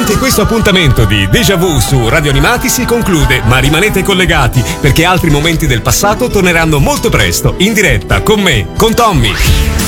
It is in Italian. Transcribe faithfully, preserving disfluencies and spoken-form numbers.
Anche questo appuntamento di Déjà Vu su Radio Animati si conclude, ma rimanete collegati perché altri momenti del passato torneranno molto presto, in diretta, con me, con Tommy.